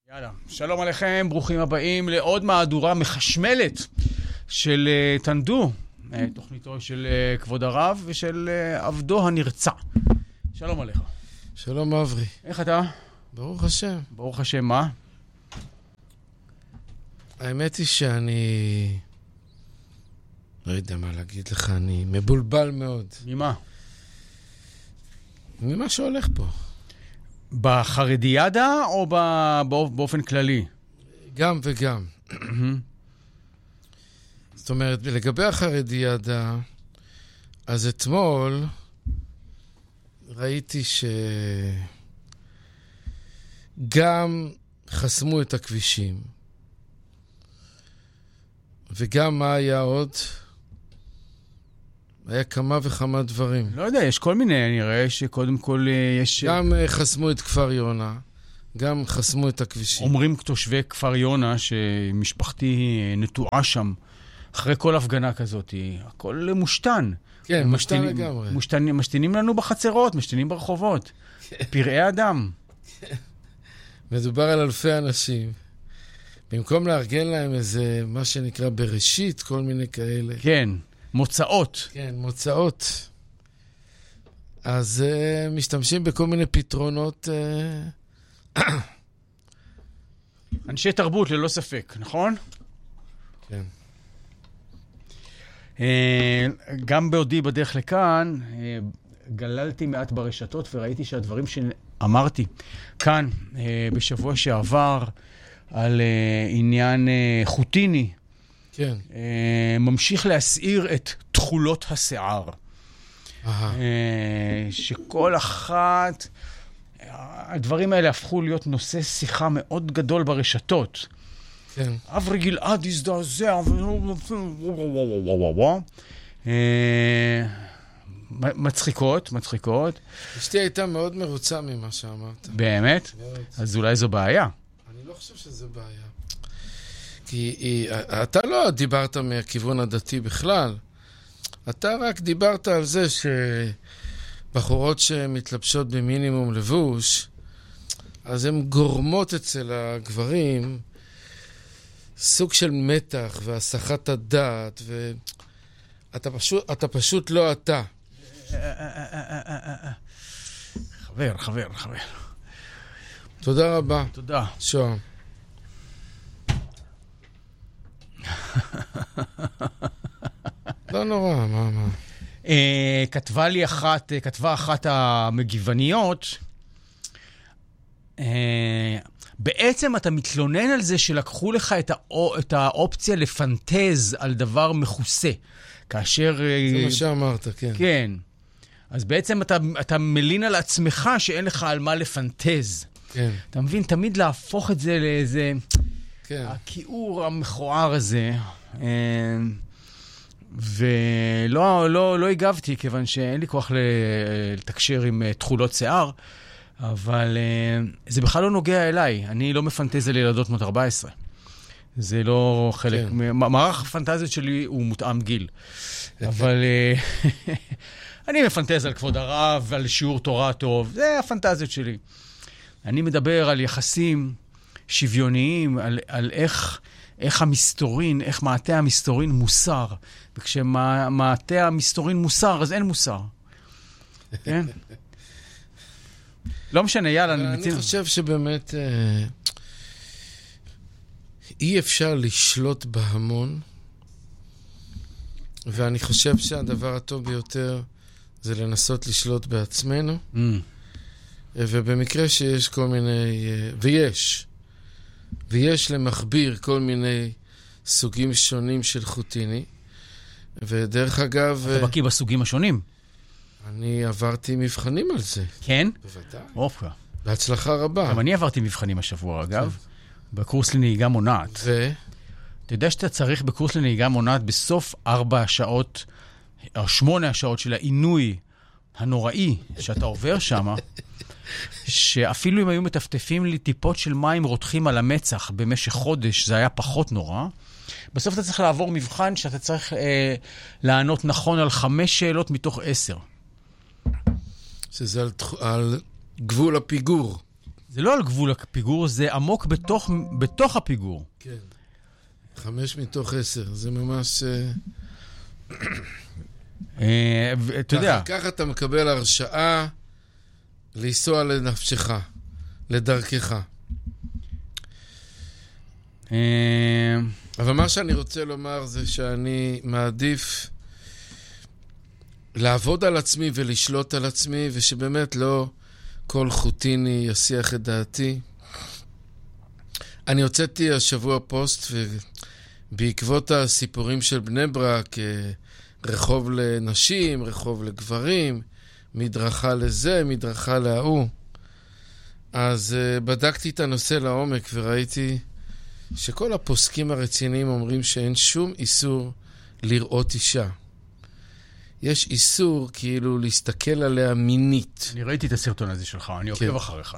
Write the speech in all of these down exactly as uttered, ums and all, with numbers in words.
יאללה, שלום עליכם, ברוכים הבאים לעוד מהדורה מחשמלת של uh, תנדו, uh, תוכניתו של uh, כבוד הרב ושל uh, עבדו הנרצע. שלום עליך. שלום אברי. איך אתה? ברוך השם. ברוך השם, מה? האמת היא שאני... לא יודע מה להגיד לך, אני מבולבל מאוד. ממה? ממה שהולך פה. בחרדיאדה או באופן כללי? גם וגם. זאת אומרת, לגבי החרדיאדה, אז אתמול ראיתי שגם חסמו את הכבישים, וגם מה היה עוד? היה כמה וכמה דברים. לא יודע, יש כל מיני, אני רואה שקודם כל יש... גם חסמו את כפר יונה, גם חסמו את הכבישים. אומרים תושבי כפר יונה שמשפחתי נטועה שם, אחרי כל הפגנה כזאת, הכל מושתן. כן, מושתן לגמרי. מושתנים, משתינים לנו בחצרות, משתינים ברחובות. פרעי אדם. מדובר על אלפי אנשים. במקום לארגן להם איזה, מה שנקרא בראשית, כל מיני כאלה. כן. מוצאות. כן, מוצאות. אז uh, משתמשים בכל מיני פתרונות. Uh... אנשי תרבות, ללא ספק, נכון? כן. Uh, גם בעודי בדרך לכאן, uh, גללתי מעט ברשתות וראיתי שהדברים שאמרתי כאן uh, בשבוע שעבר על uh, עניין uh, חוטיני, כן. Uh, ממשיך להסעיר את תחולות השיער. Uh, שכל אחת, הדברים האלה הפכו להיות נושא שיחה מאוד גדול ברשתות. כן. אברי גלעד הזדעזע. מצחיקות, מצחיקות. אשתי הייתה מאוד מרוצה ממה שאמרת. באמת? מאוד. אז אולי זו בעיה. אני לא חושב שזה בעיה. כי היא, אתה לא דיברת מהכיוון הדתי בכלל. אתה רק דיברת על זה שבחורות שמתלבשות במינימום לבוש, אז הן גורמות אצל הגברים סוג של מתח והסחת הדעת, ואתה פשוט, אתה פשוט לא אתה. חבר, חבר, חבר. תודה רבה. תודה. שוהם. לא נורא, מה, מה? Uh, כתבה לי אחת, uh, כתבה אחת המגיווניות, uh, בעצם אתה מתלונן על זה שלקחו לך את, האו, את האופציה לפנטז על דבר מחוסה, כאשר... זה uh, מה שאמרת, כן. כן. אז בעצם אתה, אתה מלין על עצמך שאין לך על מה לפנטז. כן. אתה מבין, תמיד להפוך את זה לאיזה... כן. הכיעור המכוער הזה, ולא לא, לא הגבתי, כיוון שאין לי כוח לתקשר עם תחולות שיער, אבל זה בכלל לא נוגע אליי. אני לא מפנטז על ילדות בנות ארבע עשרה. זה לא חלק, כן. מערך הפנטזיות שלי הוא מותאם גיל. אבל אני מפנטז על כבוד הרב ועל שיעור תורה טוב, זה הפנטזיות שלי. אני מדבר על יחסים שוויוניים, על, על איך, איך המסתורין, איך מעטה המסתורין מוסר. וכשמעטה המסתורין מוסר, אז אין מוסר. כן? לא משנה, יאללה. אני, אני מציע... חושב שבאמת אה, אי אפשר לשלוט בהמון, ואני חושב שהדבר הטוב ביותר זה לנסות לשלוט בעצמנו, mm. ובמקרה שיש כל מיני, ויש, ויש למכביר כל מיני סוגים שונים של חוטיני, ודרך אגב... אתה בקיא בסוגים השונים? אני עברתי מבחנים על זה. כן? בוודאי. אופה. בהצלחה רבה. גם אני עברתי מבחנים השבוע, אגב, בקורס לנהיגה מונעת. ו? אתה יודע שאתה צריך בקורס לנהיגה מונעת בסוף ארבע השעות, או שמונה השעות של העינוי הנוראי שאתה עובר שם, שאפילו אם היו מטפטפים לי טיפות של מים רותחים על המצח במשך חודש, זה היה פחות נורא. בסוף אתה צריך לעבור מבחן שאתה צריך אה, לענות נכון על חמש שאלות מתוך עשר. שזה על, על גבול הפיגור. זה לא על גבול הפיגור, זה עמוק בתוך, בתוך הפיגור. כן. חמש מתוך עשר, זה ממש... אתה יודע. ככה אתה מקבל הרשאה לנסוע לנפשך, לדרכך. אבל מה שאני רוצה לומר זה שאני מעדיף לעבוד על עצמי ולשלוט על עצמי, ושבאמת לא כל חוטיני יסיח את דעתי. אני הוצאתי השבוע פוסט, ובעקבות הסיפורים של בני ברק, רחוב לנשים, רחוב לגברים, מדרכה לזה, מדרכה להוא. אז uh, בדקתי את הנושא לעומק וראיתי שכל הפוסקים הרציניים אומרים שאין שום איסור לראות אישה. יש איסור כאילו להסתכל עליה מינית. אני ראיתי את הסרטון הזה שלך, אני עוקב כן. אחריך.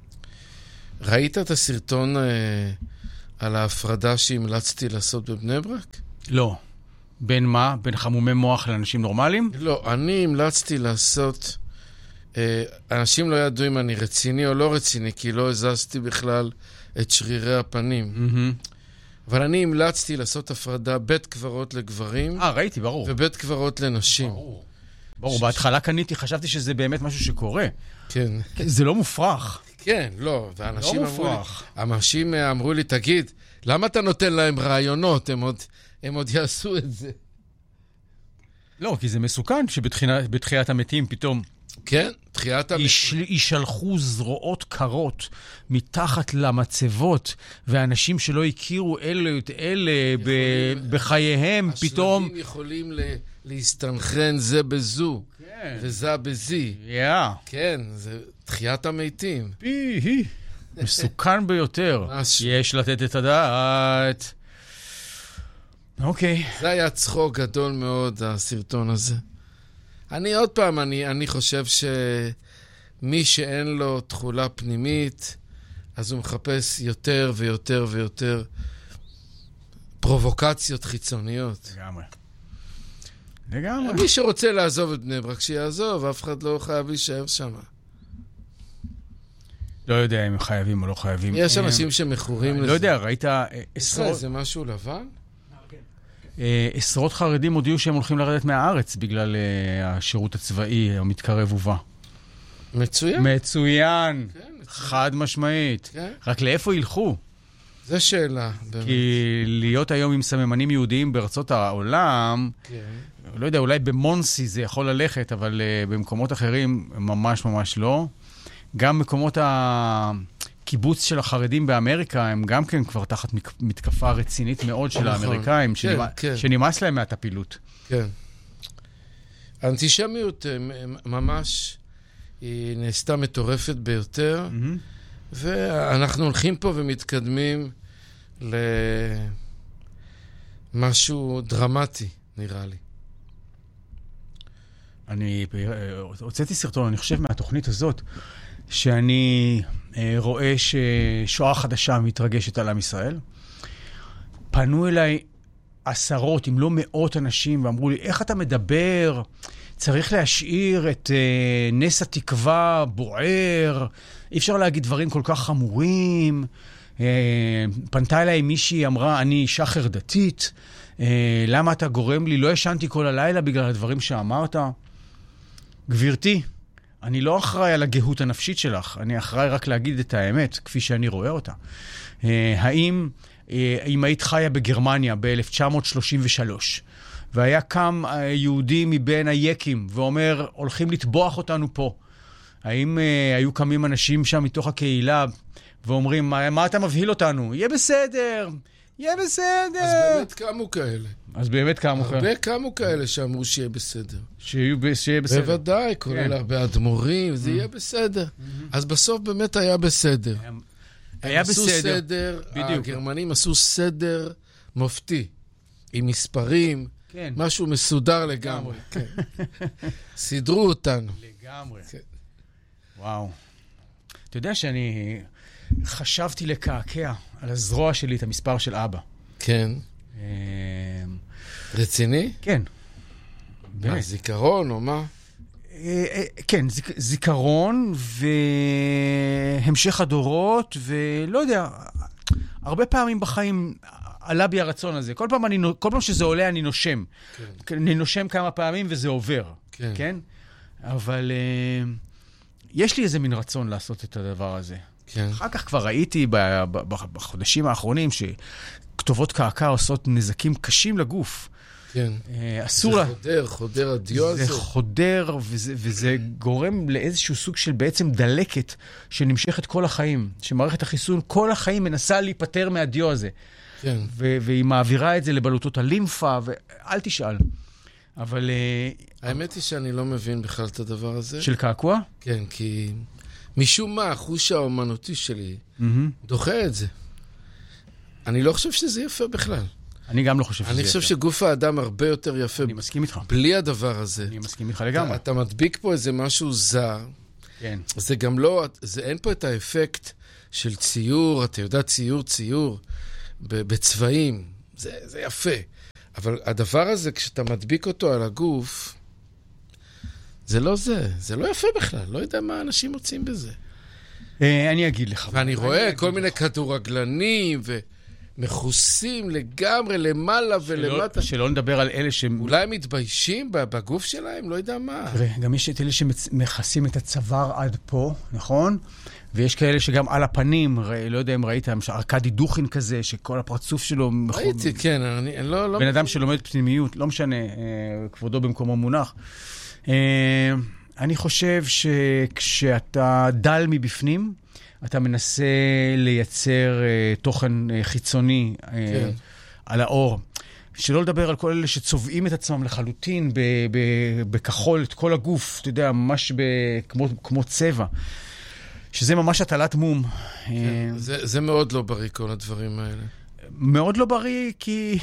ראית את הסרטון uh, על ההפרדה שהמלצתי לעשות בבני ברק? לא. בין מה? בין חמומי מוח לאנשים נורמליים? לא, אני המלצתי לעשות... אנשים לא ידעו אם אני רציני או לא רציני, כי לא הזזתי בכלל את שרירי הפנים. Mm-hmm. אבל אני המלצתי לעשות הפרדה בית קברות לגברים. אה, ראיתי, ברור. ובית קברות לנשים. ברור. ברור, ש... בהתחלה קניתי, חשבתי שזה באמת משהו שקורה. כן. זה לא מופרך. כן, לא. ואנשים לא אמרו מופרך. לי, אנשים אמרו לי, תגיד, למה אתה נותן להם רעיונות? הם עוד, הם עוד יעשו את זה. לא, כי זה מסוכן שבתחיית המתים פתאום... כן, תחיית המתים. יישלחו זרועות קרות מתחת למצבות, ואנשים שלא הכירו אלה את אלה יכולים, בחייהם, פתאום... השלבים יכולים להסתנכרן זה בזו, כן. וזה בזי. Yeah. כן, זה תחיית המתים. פי, מסוכן ביותר. יש לתת את הדעת. אוקיי. זה היה צחוק גדול מאוד, הסרטון הזה. אני עוד פעם, אני, אני חושב שמי שאין לו תחולה פנימית, אז הוא מחפש יותר ויותר ויותר פרובוקציות חיצוניות. לגמרי. לגמרי. מי שרוצה לעזוב את בני ברק, שיעזוב, אף אחד לא חייב להישאר שם. לא יודע אם הם חייבים או לא חייבים. יש אנשים שמכורים לזה. לא יודע, ראית עשרות... זה משהו לבן? עשרות חרדים הודיעו שהם הולכים לרדת מהארץ בגלל השירות הצבאי המתקרב ובא. מצוין. מצוין. חד משמעית. רק לאיפה ילכו? זו שאלה. כי להיות היום עם סממנים יהודיים בארצות העולם, לא יודע, אולי במונסי זה יכול ללכת, אבל במקומות אחרים ממש ממש לא. גם מקומות הקיבוץ של החרדים באמריקה, הם גם כן כבר תחת מתקפה רצינית מאוד של האמריקאים, שנמאס להם מהטפילות. כן. האנטישמיות ממש היא נעשתה מטורפת ביותר, ואנחנו הולכים פה ומתקדמים למשהו דרמטי, נראה לי. אני הוצאתי סרטון, אני חושב מהתוכנית הזאת, שאני רואה ששואה חדשה מתרגשת על עם ישראל. פנו אליי עשרות, אם לא מאות אנשים, ואמרו לי, איך אתה מדבר? צריך להשאיר את uh, נס התקווה בוער, אי אפשר להגיד דברים כל כך חמורים. Uh, פנתה אליי מישהי, אמרה, אני אישה חרדתית, uh, למה אתה גורם לי? לא ישנתי כל הלילה בגלל הדברים שאמרת. גברתי, אני לא אחראי על הגאות הנפשית שלך, אני אחראי רק להגיד את האמת, כפי שאני רואה אותה. Uh, האם, uh, אם היית חיה בגרמניה ב-אלף תשע מאות שלושים ושלוש, והיה קם uh, יהודי מבין היקים, ואומר, הולכים לטבוח אותנו פה, האם uh, היו קמים אנשים שם מתוך הקהילה, ואומרים, מה, מה אתה מבהיל אותנו? יהיה בסדר, יהיה בסדר. אז באמת קמו כאלה. אז באמת קמו כאלה. הרבה קמו כאלה שאמרו שיהיה בסדר. שיהיה בסדר. בוודאי, כולל הרבה אדמו"רים, זה יהיה בסדר. אז בסוף באמת היה בסדר. היה בסדר. עשו סדר, הגרמנים עשו סדר מופתי, עם מספרים, משהו מסודר לגמרי. סידרו אותנו. לגמרי. וואו. אתה יודע שאני חשבתי לקעקע על הזרוע שלי את המספר של אבא. כן. רציני? כן. מה, זיכרון או מה? כן, זיכרון והמשך הדורות, ולא יודע, הרבה פעמים בחיים עלה בי הרצון הזה. כל פעם, אני, כל פעם שזה עולה, אני נושם. כן. אני נושם כמה פעמים וזה עובר. כן. כן? אבל uh, יש לי איזה מין רצון לעשות את הדבר הזה. כן. אחר כך כבר ראיתי בחודשים האחרונים שכתובות קעקע עושות נזקים קשים לגוף. כן. אסור זה לה... חודר, חודר הדיו הזה. זה חודר, וזה, וזה גורם לאיזשהו סוג של בעצם דלקת שנמשכת כל החיים. שמערכת החיסון כל החיים מנסה להיפטר מהדיו הזה. כן. ו- והיא מעבירה את זה לבלוטות הלימפה, ואל תשאל. אבל... האמת היא שאני לא מבין בכלל את הדבר הזה. של קעקוע? כן, כי משום מה, החוש האומנותי שלי mm-hmm. דוחה את זה. אני לא חושב שזה יפה בכלל. אני גם לא חושב שזה יפה. אני חושב שגוף האדם הרבה יותר יפה. אני מסכים איתך. בלי הדבר הזה. אני מסכים איתך לגמרי. אתה מדביק פה איזה משהו זר. כן. זה גם לא, זה, אין פה את האפקט של ציור, אתה יודע, ציור, ציור, בצבעים. זה, זה יפה. אבל הדבר הזה, כשאתה מדביק אותו על הגוף, זה לא זה. זה לא יפה בכלל. לא יודע מה אנשים מוצאים בזה. אני אגיד לך. ואני רואה כל מיני כדורגלנים ו... מחוסים לגמרי למעלה ולמטה. שלא נדבר על אלה ש... אולי הם מתביישים בגוף שלהם? לא יודע מה. תראה, גם יש את אלה שמכסים את הצוואר עד פה, נכון? ויש כאלה שגם על הפנים, לא יודע אם ראית, ארקדי דוכין כזה, שכל הפרצוף שלו... ראיתי, כן, אני לא... בן אדם שלומד פנימיות, לא משנה, כבודו במקומו מונח. אני חושב שכשאתה דל מבפנים, אתה מנסה לייצר uh, תוכן uh, חיצוני uh, כן. על האור. שלא לדבר על כל אלה שצובעים את עצמם לחלוטין ב- ב- בכחול, את כל הגוף, אתה יודע, ממש ב- כמו, כמו צבע. שזה ממש הטלת מום. כן, uh, זה, זה מאוד לא בריא, כל הדברים האלה. מאוד לא בריא, כי...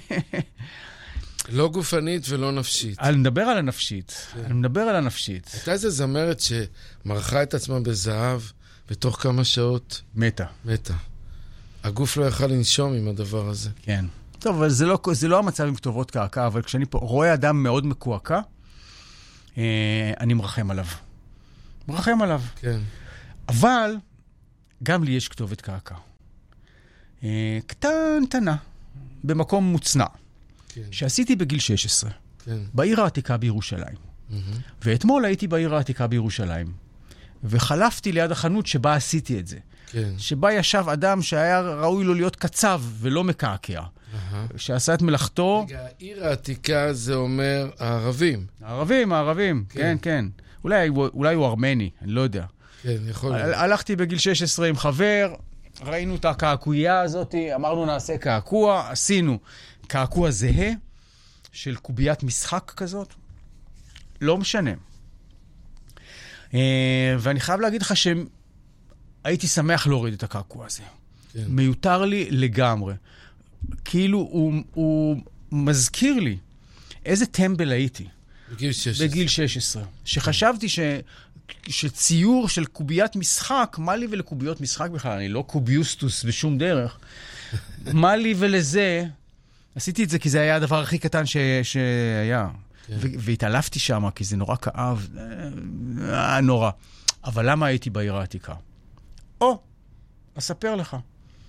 לא גופנית ולא נפשית. אני מדבר על הנפשית. כן. אני מדבר על הנפשית. הייתה איזה זמרת שמרחה את עצמה בזהב, בתוך כמה שעות... מתה. מתה. הגוף לא יכל לנשום עם הדבר הזה. כן. טוב, אבל זה לא, זה לא המצב עם כתובות קעקע, אבל כשאני פה רואה אדם מאוד מקועקע, אה, אני מרחם עליו. מרחם עליו. כן. אבל גם לי יש כתובת קעקע. אה, קטנטנה, במקום מוצנע, כן. שעשיתי בגיל שש עשרה. כן. בעיר העתיקה בירושלים. Mm-hmm. ואתמול הייתי בעיר העתיקה בירושלים. וחלפתי ליד החנות שבה עשיתי את זה. כן. שבה ישב אדם שהיה ראוי לו להיות קצב ולא מקעקע. Uh-huh. שעשה את מלאכתו... רגע, העיר העתיקה זה אומר הערבים. הערבים, הערבים, כן, כן. כן. אולי, אולי הוא ארמני, אני לא יודע. כן, יכול להיות. הלכתי בגיל שש עשרה עם חבר, ראינו את הקעקויה הזאת, אמרנו נעשה קעקוע, עשינו קעקוע זהה של קוביית משחק כזאת. לא משנה. ואני חייב להגיד לך שהייתי שמח להוריד את הקעקוע הזה. כן. מיותר לי לגמרי. כאילו הוא, הוא מזכיר לי איזה טמבל הייתי. בגיל שש עשרה. בגיל שש עשרה. שחשבתי ש, שציור של קוביית משחק, מה לי ולקוביות משחק בכלל? אני לא קוביוסטוס בשום דרך. מה לי ולזה? עשיתי את זה כי זה היה הדבר הכי קטן ש, שהיה. והתעלפתי שם, כי זה נורא כאב, אה, נורא. אבל למה הייתי בעיר העתיקה? או, אספר לך.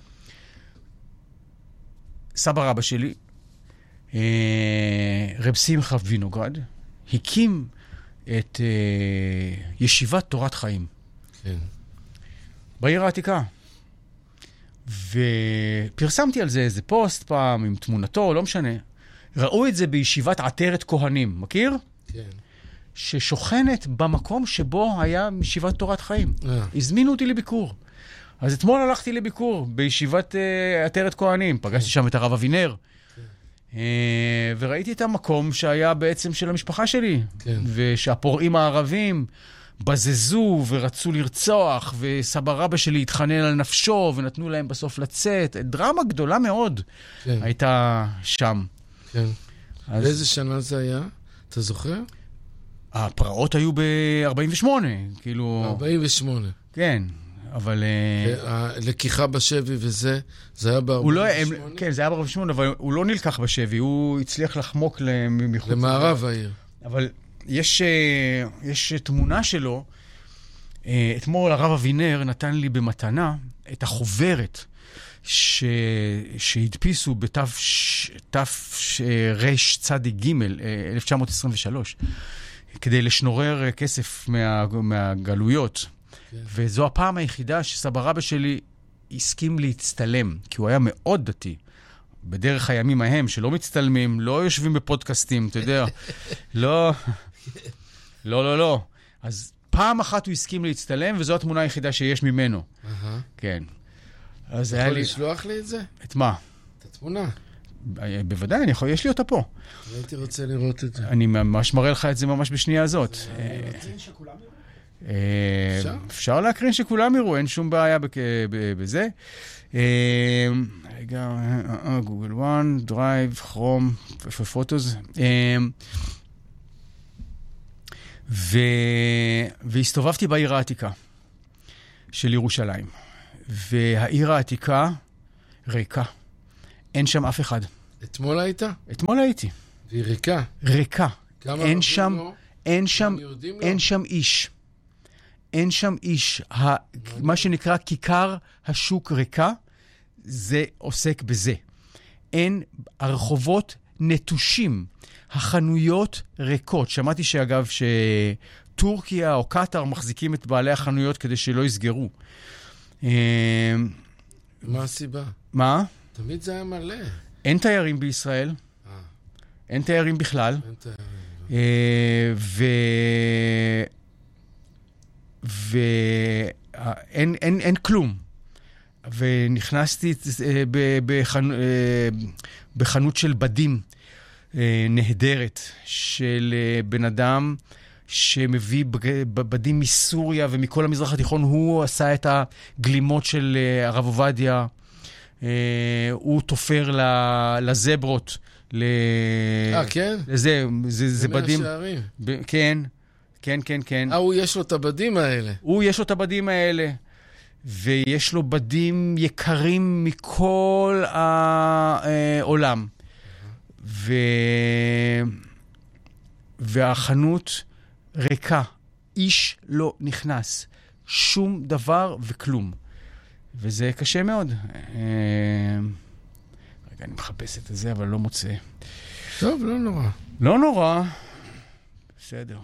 סבא רבא שלי, אה, רב שמחה וינוגרד, הקים את אה, ישיבת תורת חיים. כן. בעיר העתיקה. ופרסמתי על זה איזה פוסט פעם, עם תמונתו, לא משנה. ראו את זה בישיבת עטרת כהנים, מכיר? כן. ששוכנת במקום שבו היה ישיבת תורת חיים. אה. הזמינו אותי לביקור. אז אתמול הלכתי לביקור בישיבת uh, עטרת כהנים. פגשתי שם את הרב אבינר. כן. Uh, וראיתי את המקום שהיה בעצם של המשפחה שלי. כן. ושהפורעים הערבים בזזו ורצו לרצוח, וסבא רבא שלי התחנן על נפשו, ונתנו להם בסוף לצאת. דרמה גדולה מאוד כן. הייתה שם. כן. אז... באיזה שנה זה היה? אתה זוכר? הפרעות היו ב-ארבעים ושמונה, כאילו... ארבעים ושמונה. כן, אבל... הלקיחה בשבי וזה, זה היה ב-ארבעים ושמונה? כן, זה היה ב-ארבעים ושמונה, אבל הוא לא נלקח בשבי, הוא הצליח לחמוק מחוץ... למערב העיר. אבל יש, יש תמונה שלו, אתמול הרב אבינר נתן לי במתנה את החוברת ש... שהדפיסו בתרצ"ג, אלף תשע מאות עשרים ושלוש, כדי לשנורר כסף מה... מהגלויות. כן. וזו הפעם היחידה שסבא רבא שלי הסכים להצטלם, כי הוא היה מאוד דתי. בדרך הימים ההם, שלא מצטלמים, לא יושבים בפודקאסטים, אתה יודע. לא, לא, לא, לא. אז פעם אחת הוא הסכים להצטלם, וזו התמונה היחידה שיש ממנו. כן. אז היה לי... יכול לשלוח לי את זה? את מה? את התמונה. בוודאי, אני יכול, יש לי אותה פה. הייתי רוצה לראות את זה. אני ממש מראה לך את זה ממש בשנייה הזאת. להקרין שכולם יראו? אפשר? אפשר להקרין שכולם יראו, אין שום בעיה בזה. רגע, גוגל וואן, דרייב, כרום, פוטוס. והסתובבתי בעיר העתיקה של ירושלים. והעיר העתיקה ריקה. אין שם אף אחד. אתמול היית? אתמול הייתי. והיא ריקה? ריקה. אין שם, לא? אין שם, לא? אין שם איש. אין שם איש. ה, מה שנקרא כיכר השוק ריקה, זה עוסק בזה. אין, הרחובות נטושים. החנויות ריקות. שמעתי שאגב שטורקיה או קטר מחזיקים את בעלי החנויות כדי שלא יסגרו. מה הסיבה? מה? תמיד זה היה מלא. אין תיירים בישראל. אין תיירים בכלל. אין תיירים. ו... ואין אין, אין כלום. ונכנסתי בחנ... בחנות של בדים נהדרת, של בן אדם שמביא בדים מסוריה ומכל המזרח התיכון. הוא עשה את הגלימות של הרב עובדיה. הוא תופר לזברות. אה, כן? זה, זה, זה בדים. מהשערים. ב... כן, כן, כן, כן. אה, הוא יש לו את הבדים האלה. הוא יש לו את הבדים האלה. ויש לו בדים יקרים מכל העולם. ו... והחנות ריקה. איש לא נכנס. שום דבר וכלום. וזה קשה מאוד. רגע, אני מחפש את זה, אבל לא מוצא. טוב, לא נורא. לא נורא. בסדר.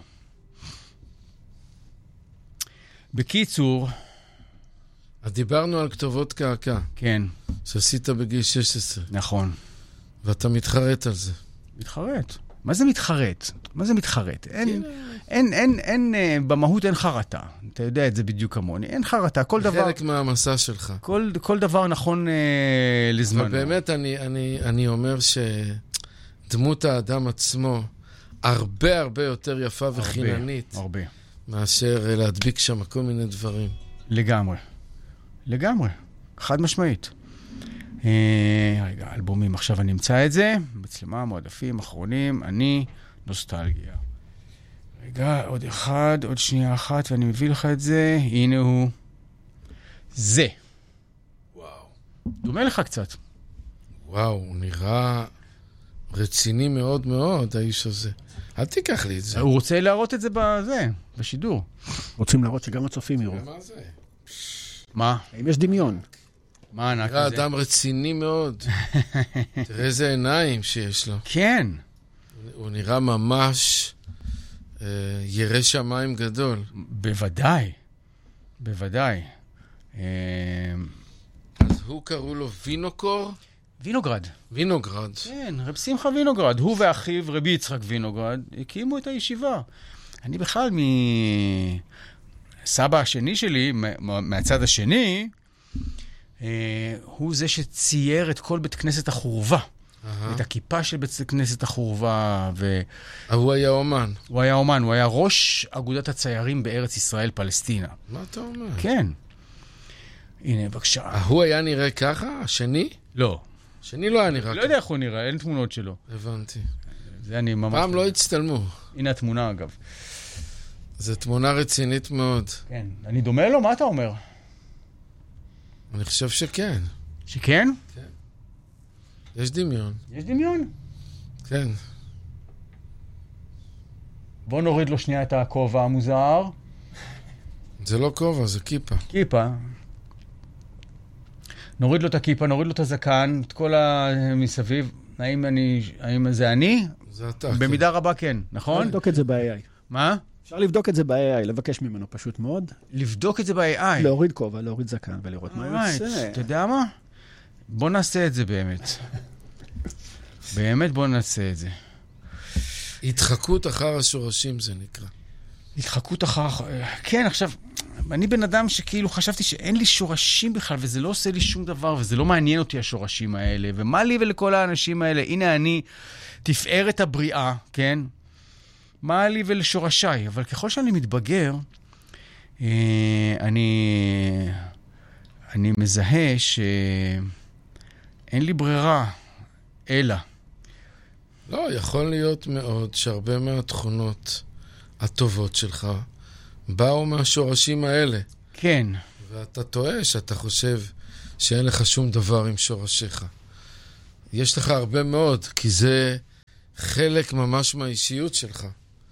בקיצור... אז דיברנו על כתובות קעקע. כן. שעשית בגיל שש עשרה. נכון. ואתה מתחרט על זה. מתחרט? מה זה מתחרט? מה זה מתחרט? אין, אין, אין, אין, במהות אין חרטה. אתה יודע את זה בדיוק כמוני. אין חרטה. כל דבר... חלק מהמסע שלך. כל, כל דבר נכון אה, לזמן. אבל באמת אני, אני, אני אומר שדמות האדם עצמו הרבה הרבה יותר יפה הרבה, וחיננית. הרבה. מאשר להדביק שם כל מיני דברים. לגמרי. לגמרי. חד משמעית. אה, רגע, אלבומים. עכשיו אני אמצא את זה. מצלמה, מועדפים, אחרונים. אני, נוסטלגיה. רגע, עוד אחד, עוד שנייה אחת, ואני מביא לך את זה. הנה הוא. זה. וואו. דומה לך קצת. וואו, הוא נראה רציני מאוד מאוד, האיש הזה. אל תיקח לי את זה. הוא רוצה להראות את זה בזה, בשידור. רוצים להראות שגם הצופים יראו. מה זה? מה? אם יש דמיון. מה ענק נראה הזה? אדם רציני מאוד. תראה איזה עיניים שיש לו. כן. הוא נראה ממש אה, ירא שמיים גדול. בוודאי. בוודאי. אה... אז הוא קראו לו וינוקור? וינוגרד. וינוגרד. כן, רב שמחה וינוגרד. הוא ואחיו רבי יצחק וינוגרד הקימו את הישיבה. אני בכלל מ... סבא השני שלי, מהצד השני, הוא זה שצייר את כל בית כנסת החורבה. את הכיפה של בית כנסת החורבה. הוא היה אומן. הוא היה אומן, הוא היה ראש אגודת הציירים בארץ ישראל, פלסטינה. מה אתה אומר? כן. הנה, בבקשה. הוא היה נראה ככה? השני? לא. השני לא היה נראה ככה. לא יודע איך הוא נראה, אין תמונות שלו. הבנתי. זה אני ממש... פעם לא הצטלמו. הנה התמונה, אגב. זו תמונה רצינית מאוד. כן. אני דומה לו? מה אתה אומר? אני חושב שכן. שכן? כן. יש דמיון. יש דמיון? כן. בוא נוריד לו שנייה את הכובע המוזר. זה לא כובע, זה כיפה. כיפה. נוריד לו את הכיפה, נוריד לו את הזקן, את כל המסביב. האם אני, האם זה אני? זה אתה. במידה רבה כן, נכון? לבדוק את זה ב-איי איי. מה? אפשר לבדוק את זה ב-איי איי, לבקש ממנו פשוט מאוד. לבדוק את זה ב-איי איי. להוריד כובע, להוריד זקן ולראות מה יוצא. אתה יודע מה? בוא נעשה את זה באמת. באמת בוא נעשה את זה. התחקות אחר השורשים זה נקרא. התחקות אחר... כן, עכשיו, אני בן אדם שכאילו חשבתי שאין לי שורשים בכלל, וזה לא עושה לי שום דבר, וזה לא מעניין אותי השורשים האלה, ומה לי ולכל האנשים האלה? הנה אני תפארת הבריאה, כן? מה לי ולשורשיי? אבל ככל שאני מתבגר, אה, אני, אני מזהה שאין לי ברירה, אלא. לא, יכול להיות מאוד שהרבה מהתכונות הטובות שלך באו מהשורשים האלה. כן. ואתה טועה שאתה חושב שאין לך שום דבר עם שורשיך. יש לך הרבה מאוד, כי זה חלק ממש מהאישיות שלך.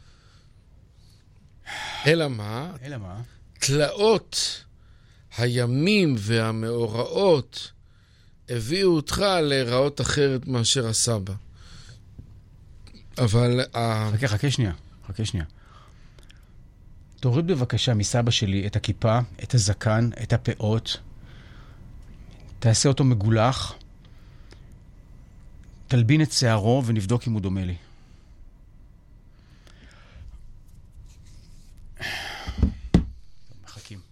אלא מה? אלא מה? תלאות הימים והמאורעות הביאו אותך להיראות אחרת מאשר הסבא. אבל... חכה, חכה שנייה, חכה שנייה. תוריד בבקשה מסבא שלי את הכיפה, את הזקן, את הפאות. תעשה אותו מגולח. תלבין את שערו ונבדוק אם הוא דומה לי. מחכים.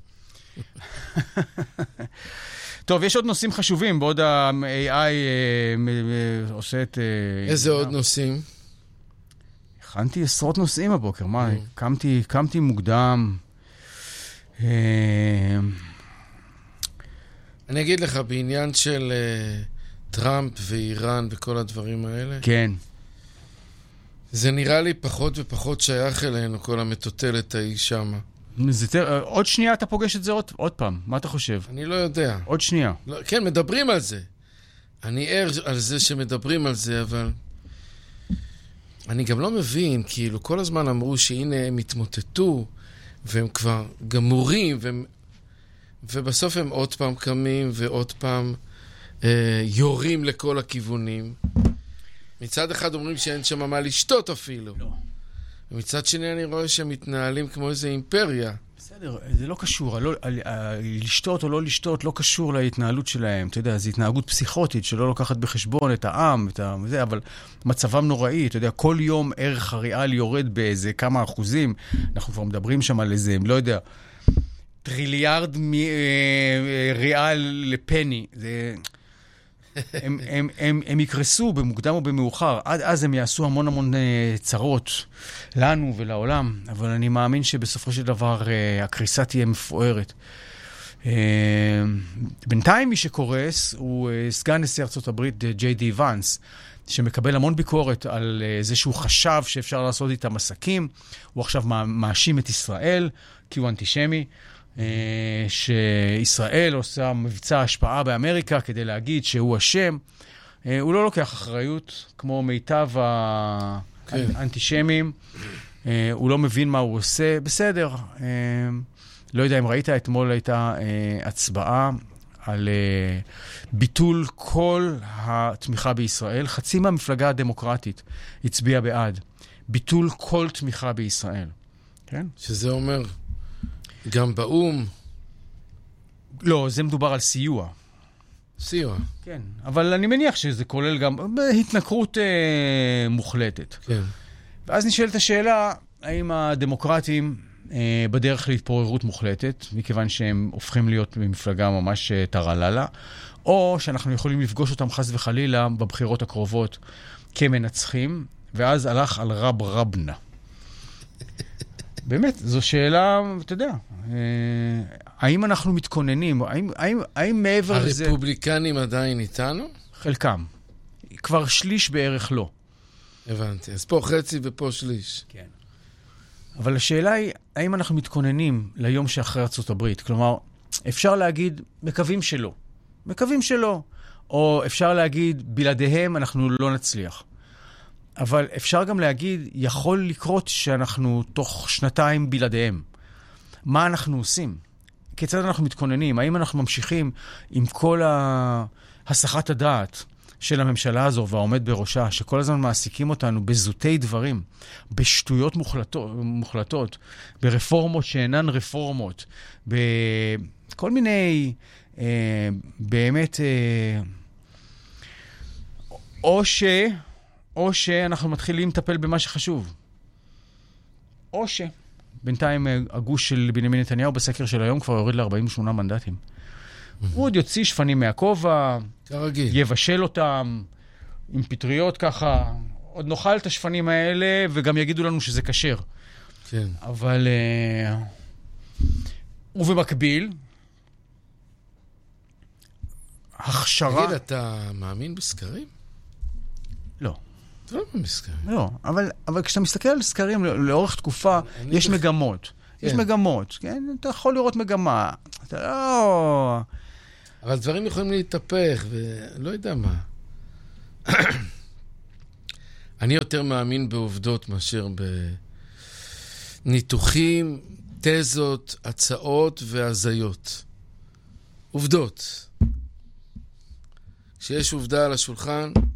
טוב, יש עוד נושאים חשובים, בעוד ה-איי איי עושה את... איזה עוד נושאים? הכנתי עשרות נושאים הבוקר, מה? קמתי, קמתי מוקדם. אני אגיד לך, בעניין של טראמפ ואיראן וכל הדברים האלה, כן. זה נראה לי פחות ופחות שייך אלינו, כל המטוטלת ההיא שמה. עוד שנייה אתה פוגש את זה עוד, עוד פעם. מה אתה חושב? אני לא יודע. עוד שנייה. לא, כן, מדברים על זה. אני ער על זה שמדברים על זה, אבל... אני גם לא מבין, כאילו, כל הזמן אמרו שהנה הם התמוטטו, והם כבר גמורים, והם... ובסוף הם עוד פעם קמים, ועוד פעם אה, יורים לכל הכיוונים. מצד אחד אומרים שאין שם מה לשתות אפילו. לא. ומצד שני אני רואה שהם מתנהלים כמו איזו אימפריה. בסדר, זה לא קשור. הלא, ה, ה, לשתות או לא לשתות לא קשור להתנהלות שלהם. אתה יודע, זו התנהגות פסיכוטית שלא לוקחת בחשבון את העם, את ה, זה, אבל מצבם נוראי. אתה יודע, כל יום ערך הריאל יורד באיזה כמה אחוזים. אנחנו כבר מדברים שם על איזה, לא יודע, טריליארד מ, אה, ריאל לפני. זה... הם, הם, הם, הם יקרסו במוקדם או במאוחר. עד אז הם יעשו המון המון צרות לנו ולעולם, אבל אני מאמין שבסופו של דבר הקריסה תהיה מפוארת. בינתיים מי שקורס הוא סגן נשיא ארצות הברית ג'יי די ואנס, שמקבל המון ביקורת על זה שהוא חשב שאפשר לעשות איתם עסקים. הוא עכשיו מאשים את ישראל כי הוא אנטישמי. שישראל עושה מבצע השפעה באמריקה כדי להגיד שהוא אשם. הוא לא לוקח אחריות כמו מיטב האנטישמים. הוא לא מבין מה הוא עושה. בסדר. לא יודע אם ראית, אתמול הייתה הצבעה על ביטול כל התמיכה בישראל. חצי מהמפלגה הדמוקרטית הצביעה בעד. ביטול כל תמיכה בישראל. כן? שזה אומר... גם באום? לא, זה מדובר על סיוע. סיוע. כן, אבל אני מניח שזה כולל גם התנכרות אה, מוחלטת. כן. ואז נשאלת השאלה, האם הדמוקרטים אה, בדרך להתפוררות מוחלטת, מכיוון שהם הופכים להיות במפלגה ממש טרללה, או שאנחנו יכולים לפגוש אותם חס וחלילה בבחירות הקרובות כמנצחים, ואז הלך על רב רבנה. באמת, זו שאלה, אתה יודע, האם אנחנו מתכוננים, האם, האם, האם מעבר לזה... הרפובליקנים עדיין איתנו? חלקם. כבר שליש בערך לא. הבנתי. אז פה חצי ופה שליש. כן. אבל השאלה היא, האם אנחנו מתכוננים ליום שאחרי ארצות הברית? כלומר, אפשר להגיד, מקווים שלא. מקווים שלא. או אפשר להגיד, בלעדיהם אנחנו לא נצליח. אבל אפשר גם להגיד, יכול לקרות שאנחנו תוך שנתיים בלעדיהם. מה אנחנו עושים? כיצד אנחנו מתכוננים? האם אנחנו ממשיכים עם כל הסחת הדעת של הממשלה הזו והעומד בראשה, שכל הזמן מעסיקים אותנו בזוטי דברים, בשטויות מוחלטות, מוחלטות, ברפורמות שאינן רפורמות, בכל מיני, אה, באמת, אה, או ש... או שאנחנו מתחילים לטפל במה שחשוב. או ש... בינתיים הגוש של בנימין נתניהו בסקר של היום כבר יוריד ל-ארבעים ושמונה מנדטים. הוא עוד יוציא שפנים מהכובע, יבשל אותם עם פטריות ככה, עוד נאכל את השפנים האלה וגם יגידו לנו שזה כשר. כן. אבל... ובמקביל, הכשרה... תגיד, אתה מאמין בסקרים? לא. אתה לא מאמין בסקרים. לא, אבל, אבל כשאתה מסתכל על סקרים לאורך תקופה, יש בח... מגמות. כן. יש מגמות, כן? אתה יכול לראות מגמה. אתה לא... אבל דברים יכולים להתהפך, ולא יודע מה. אני יותר מאמין בעובדות מאשר בניתוחים, תזות, הצעות והזיות. עובדות. כשיש עובדה על השולחן,